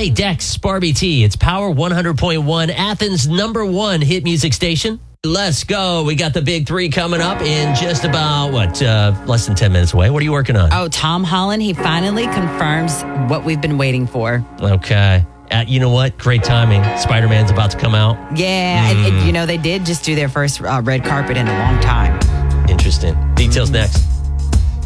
Hey, Dex, Barbie T. It's Power 100.1, Athens' #1 hit music station. Let's go. We got the big three coming up in just about, less than 10 minutes away. What are you working on? Oh, Tom Holland, he finally confirms what we've been waiting for. Okay. You know what? Great timing. Spider-Man's about to come out. Yeah, and they did just do their first red carpet in a long time. Interesting. Details next.